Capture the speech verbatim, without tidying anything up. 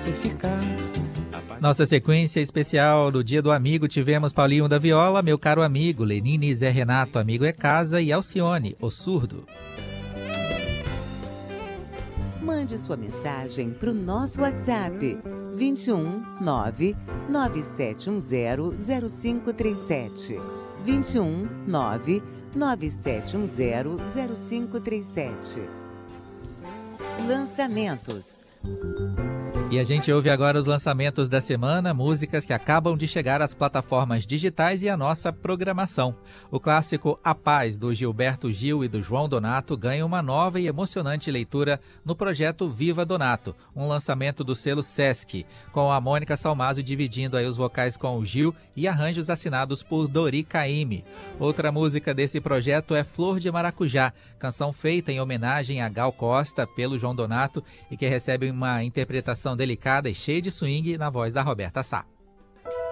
você ficar. Nossa sequência especial do Dia do Amigo, tivemos Paulinho da Viola, Meu Caro Amigo, Lenine e Zé Renato, Amigo é Casa, e Alcione, O Surdo. Mande sua mensagem para o nosso WhatsApp vinte e um, nove, nove sete um zero, zero cinco três sete. vinte e um, nove, nove sete um zero, zero cinco três sete. Lançamentos. E a gente ouve agora os lançamentos da semana, músicas que acabam de chegar às plataformas digitais e à nossa programação. O clássico A Paz, do Gilberto Gil e do João Donato, ganha uma nova e emocionante leitura no projeto Viva Donato, um lançamento do selo Sesc, com a Mônica Salmazo dividindo aí os vocais com o Gil e arranjos assinados por Dori Caymmi. Outra música desse projeto é Flor de Maracujá, canção feita em homenagem a Gal Costa pelo João Donato e que recebe uma interpretação delicada e cheia de swing na voz da Roberta Sá.